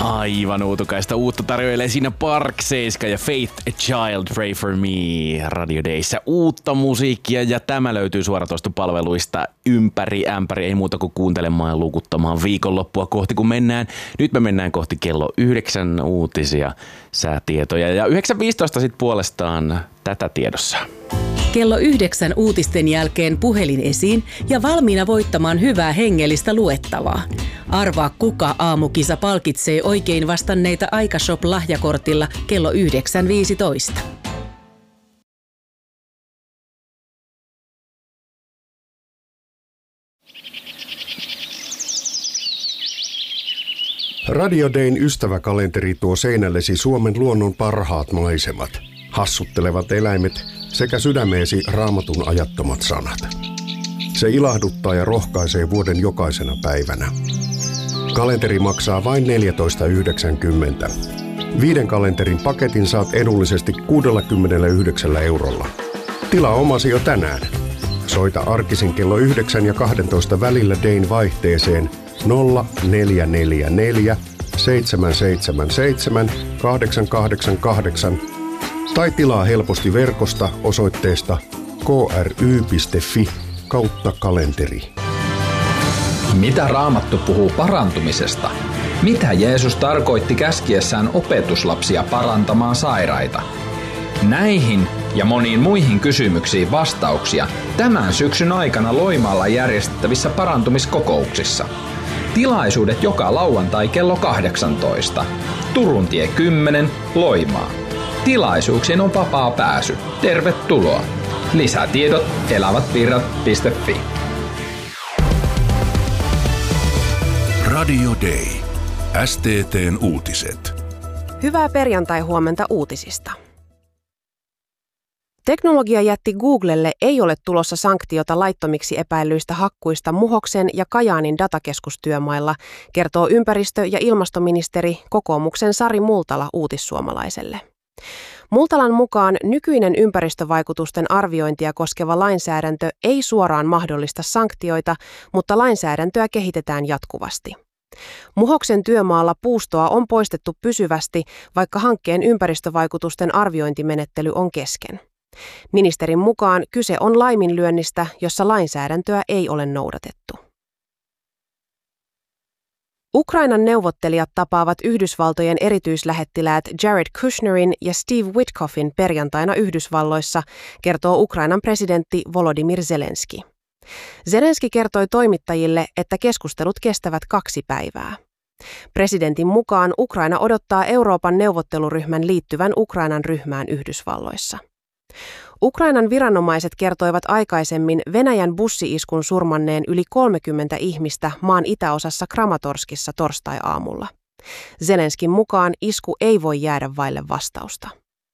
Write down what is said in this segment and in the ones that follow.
Aivan uutukaista uutta tarjoilee siinä Park 7 ja Faith A Child Pray For Me Radio Dayssä. Uutta musiikkia ja tämä löytyy suoratoistopalveluista ympäri ämpäri. Ei muuta kuin kuuntelemaan ja lukuttamaan viikonloppua kohti, kun nyt me mennään kohti kello 9 uutisia, säätietoja ja 9.15 sitten puolestaan tätä tiedossa. Kello 9 uutisten jälkeen puhelin esiin ja valmiina voittamaan hyvää hengellistä luettavaa. Arvaa, kuka aamukisa palkitsee oikein vastanneita Aikashop-lahjakortilla kello 9.15. Radio Dayn ystäväkalenteri tuo seinällesi Suomen luonnon parhaat maisemat, hassuttelevat eläimet sekä sydämeesi Raamatun ajattomat sanat. Se ilahduttaa ja rohkaisee vuoden jokaisena päivänä. Kalenteri maksaa vain 14,90. 5 kalenterin paketin saat edullisesti 69 eurolla. Tilaa omasi jo tänään. Soita arkisin kello 9 ja 12 välillä Dayn vaihteeseen 0444 777 888 tai tilaa helposti verkosta osoitteesta kry.fi/kalenteri. Mitä Raamattu puhuu parantumisesta? Mitä Jeesus tarkoitti käskiessään opetuslapsia parantamaan sairaita? Näihin ja moniin muihin kysymyksiin vastauksia tämän syksyn aikana Loimaalla järjestettävissä parantumiskokouksissa. Tilaisuudet joka lauantai kello 18. Turuntie 10, Loimaa. Tilaisuuksiin on vapaa pääsy. Tervetuloa! Lisätiedot elävätvirrat.fi. Radio Day. STT:n uutiset. Hyvää perjantai-huomenta uutisista. Teknologiajätti Googlelle ei ole tulossa sanktiota laittomiksi epäillyistä hakkuista Muhoksen ja Kajaanin datakeskustyömailla, kertoo ympäristö- ja ilmastoministeri kokoomuksen Sari Multala Uutissuomalaiselle. Multalan mukaan nykyinen ympäristövaikutusten arviointia koskeva lainsäädäntö ei suoraan mahdollista sanktioita, mutta lainsäädäntöä kehitetään jatkuvasti. Muhoksen työmaalla puustoa on poistettu pysyvästi, vaikka hankkeen ympäristövaikutusten arviointimenettely on kesken. Ministerin mukaan kyse on laiminlyönnistä, jossa lainsäädäntöä ei ole noudatettu. Ukrainan neuvottelijat tapaavat Yhdysvaltojen erityislähettiläät Jared Kushnerin ja Steve Witkoffin perjantaina Yhdysvalloissa, kertoo Ukrainan presidentti Volodymyr Zelenski. Zelenski kertoi toimittajille, että keskustelut kestävät 2 päivää. Presidentin mukaan Ukraina odottaa Euroopan neuvotteluryhmän liittyvän Ukrainan ryhmään Yhdysvalloissa. Ukrainan viranomaiset kertoivat aikaisemmin Venäjän bussi-iskun surmanneen yli 30 ihmistä maan itäosassa Kramatorskissa torstai-aamulla. Zelenskin mukaan isku ei voi jäädä vaille vastausta.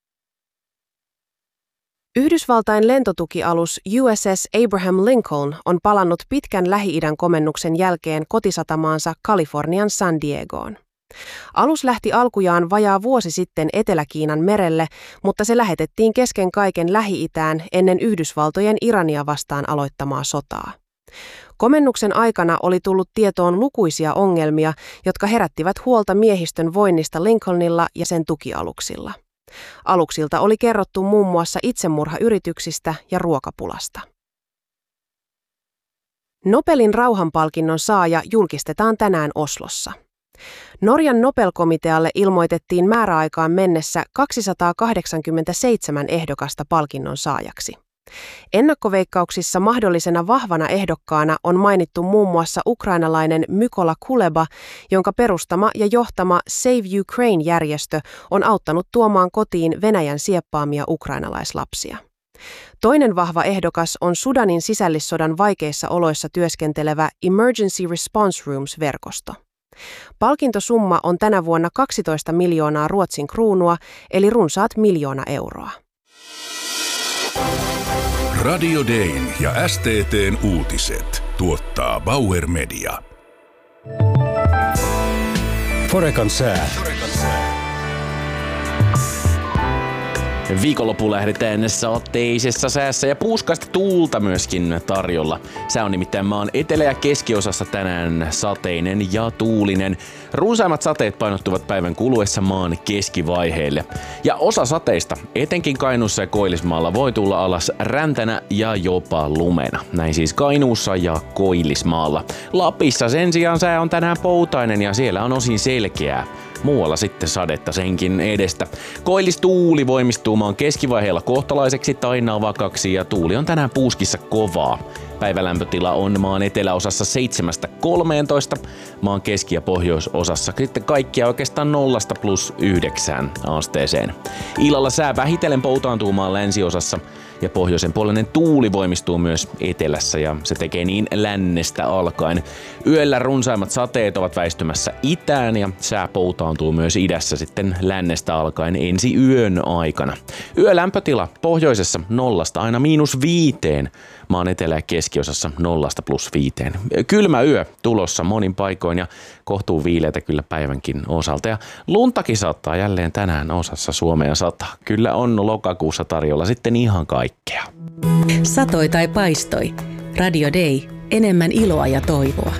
Yhdysvaltain lentotukialus USS Abraham Lincoln on palannut pitkän Lähi-idän komennuksen jälkeen kotisatamaansa Kalifornian San Diegoon. Alus lähti alkujaan vajaa vuosi sitten Etelä-Kiinan merelle, mutta se lähetettiin kesken kaiken Lähi-itään ennen Yhdysvaltojen Irania vastaan aloittamaa sotaa. Komennuksen aikana oli tullut tietoon lukuisia ongelmia, jotka herättivät huolta miehistön voinnista Lincolnilla ja sen tukialuksilla. Aluksilta oli kerrottu muun muassa itsemurhayrityksistä ja ruokapulasta. Nobelin rauhanpalkinnon saaja julkistetaan tänään Oslossa. Norjan Nobel-komitealle ilmoitettiin määräaikaan mennessä 287 ehdokasta palkinnon saajaksi. Ennakkoveikkauksissa mahdollisena vahvana ehdokkaana on mainittu muun muassa ukrainalainen Mykola Kuleba, jonka perustama ja johtama Save Ukraine-järjestö on auttanut tuomaan kotiin Venäjän sieppaamia ukrainalaislapsia. Toinen vahva ehdokas on Sudanin sisällissodan vaikeissa oloissa työskentelevä Emergency Response Rooms-verkosto. Palkintosumma on tänä vuonna 12 miljoonaa Ruotsin kruunua, eli runsaat 1 miljoona euroa. Radio Dayn ja STT:n uutiset tuottaa Bauer Media. Forekan sää. Viikonloppu lähdetään sateisessa säässä ja puuskaista tuulta myöskin tarjolla. Sää on nimittäin maan etelä- ja keskiosassa tänään sateinen ja tuulinen. Runsaimmat sateet painottuvat päivän kuluessa maan keskivaiheille. Ja osa sateista, etenkin Kainuussa ja Koillismaalla, voi tulla alas räntänä ja jopa lumena. Näin siis Kainuussa ja Koillismaalla. Lapissa sen sijaan sää on tänään poutainen ja siellä on osin selkeää. Muualla sitten sadetta senkin edestä. Koillistuuli voimistuu maan keskivaiheella kohtalaiseksi tai navakaksi ja tuuli on tänään puuskissa kovaa. Päivälämpötila on maan eteläosassa 7–13, maan keski- ja pohjoisosassa sitten kaikkia oikeastaan 0–+9 asteeseen. Illalla sää vähitellen poutaantuu maan länsiosassa ja pohjoisen puolinen tuuli voimistuu myös etelässä ja se tekee niin lännestä alkaen. Yöllä runsaimmat sateet ovat väistymässä itään ja sää poutaantuu myös idässä sitten lännestä alkaen ensi yön aikana. Yölämpötila pohjoisessa 0 aina -5, maan etelä- ja keskiosassa 0–+5. Kylmä yö tulossa monin paikoin ja kohtuu viileitä kyllä päivänkin osalta. Ja luntakin saattaa jälleen tänään osassa Suomea sataa. Kyllä on lokakuussa tarjolla sitten ihan kaikkea. Satoi tai paistoi. Radio Day. Enemmän iloa ja toivoa.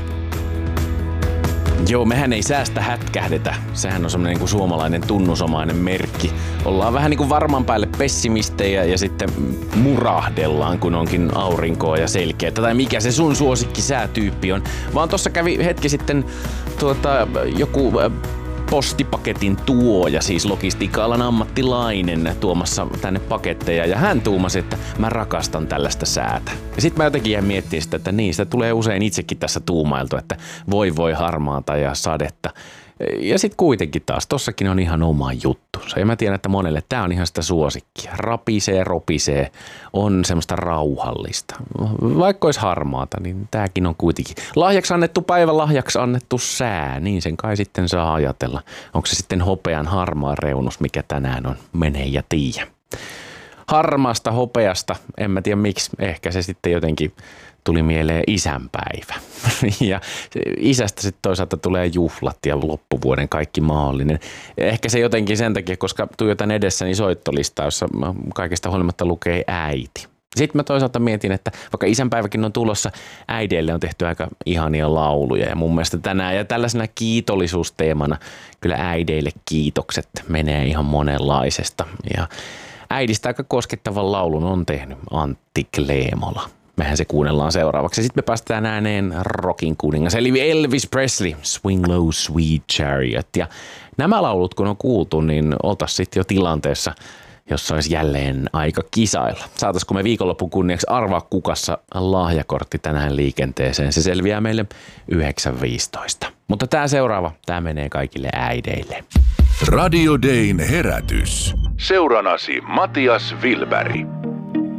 Joo, mehän ei säästä hätkähdetä. Sehän on semmoinen niin kuin suomalainen tunnusomainen merkki. Ollaan vähän niin kuin varman päälle pessimistejä ja sitten murahdellaan, kun onkin aurinkoa ja selkeää. Tai mikä se sun suosikki säätyyppi on. Vaan tossa kävi hetki sitten joku postipaketin tuoja, siis logistiikka-alan ammattilainen tuomassa tänne paketteja ja hän tuumasi, että mä rakastan tällaista säätä. Ja sit mä jotenkin jäin miettimään sitä, että niin, sitä tulee usein itsekin tässä tuumailtu, että voi harmaata ja sadetta. Ja sit kuitenkin taas, tossakin on ihan oma juttunsa. Ja mä tiedän, että monelle tää on ihan sitä suosikkia. Rapisee, ropisee, on semmoista rauhallista. Vaikka olisi harmaata, niin tääkin on kuitenkin lahjaksi annettu päivä, lahjaksi annettu sää. Niin sen kai sitten saa ajatella. Onko se sitten hopean harmaa reunus, mikä tänään on, menee ja tiiä. Harmaasta hopeasta, en mä tiedä miksi, ehkä se sitten jotenkin tuli mieleen isänpäivä. Ja isästä sitten toisaalta tulee juhlat ja loppuvuoden kaikki mahdollinen. Ehkä se jotenkin sen takia, koska tuijotan edessäni soittolista, jossa kaikesta huolimatta lukee äiti. Sitten mä toisaalta mietin, että vaikka isänpäiväkin on tulossa, äideille on tehty aika ihania lauluja. Ja mun mielestä tänään ja tällaisena kiitollisuusteemana kyllä äideille kiitokset menee ihan monenlaisesta. Ja äidistä aika koskettavan laulun on tehnyt Antti Kleemola. Mehän se kuunnellaan seuraavaksi. Sitten me päästään ääneen rockin kuningas, eli Elvis Presley, Swing Low Sweet Chariot. Ja nämä laulut kun on kuultu, niin oltaisiin sitten jo tilanteessa, jossa olisi jälleen aika kisailla. Saataisiko me viikonlopun kunniaksi arvaa kukassa lahjakortti tänään liikenteeseen? Se selviää meille 9.15. Mutta tämä seuraava, tämä menee kaikille äideille. Radio Dayn herätys. Seuranasi Matias Wilberg.